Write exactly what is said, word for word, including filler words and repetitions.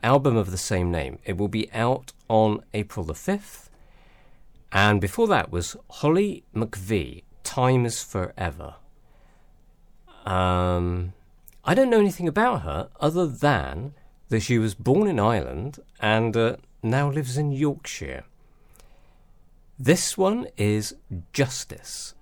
album of the same name. It will be out on April the fifth. And before that was Holly McVie, Time is Forever. Um, I don't know anything about her other than that she was born in Ireland and uh, now lives in Yorkshire. This one is Justice.